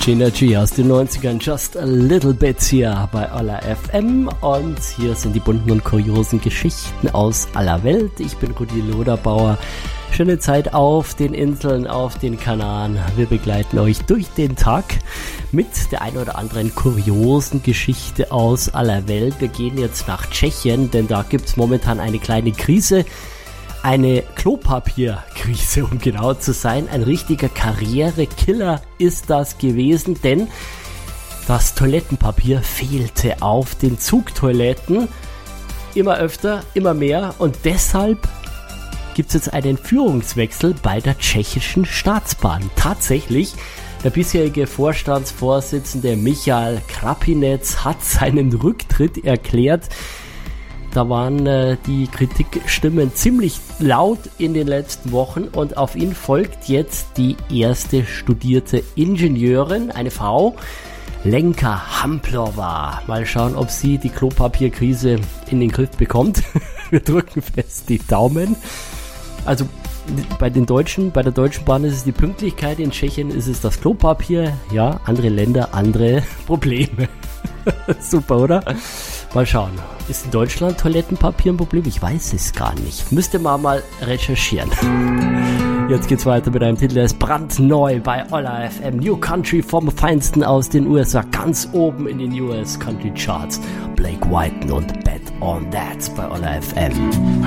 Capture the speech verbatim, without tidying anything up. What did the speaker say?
Teenage Energy aus den neunzigern, Just a Little Bit hier bei Olla F M, und hier sind die bunten und kuriosen Geschichten aus aller Welt. Ich bin Rudi Loderbauer. Schöne Zeit auf den Inseln, auf den Kanaren. Wir begleiten euch durch den Tag mit der ein oder anderen kuriosen Geschichte aus aller Welt. Wir gehen jetzt nach Tschechien, denn da gibt es momentan eine kleine Krise. Eine Klopapierkrise, um genau zu sein. Ein richtiger Karrierekiller ist das gewesen, denn das Toilettenpapier fehlte auf den Zugtoiletten immer öfter, immer mehr, und deshalb gibt es jetzt einen Führungswechsel bei der tschechischen Staatsbahn. Tatsächlich, der bisherige Vorstandsvorsitzende Michal Krapinec hat seinen Rücktritt erklärt. Da waren äh, die Kritikstimmen ziemlich laut in den letzten Wochen, und auf ihn folgt jetzt die erste studierte Ingenieurin, eine Frau, Lenka Hamplova. Mal schauen, ob sie die Klopapierkrise in den Griff bekommt. Wir drücken fest die Daumen. Also bei den Deutschen, bei der Deutschen Bahn ist es die Pünktlichkeit, in Tschechien ist es das Klopapier. Ja, andere Länder, andere Probleme. Super, oder? Mal schauen. Ist in Deutschland Toilettenpapier ein Problem? Ich weiß es gar nicht. Müsste man mal recherchieren. Jetzt geht's weiter mit einem Titel, der ist brandneu bei Olla F M. New Country vom Feinsten aus den U S A. Ganz oben in den U S Country Charts. Blake Whiten und Bet on That bei Olla F M.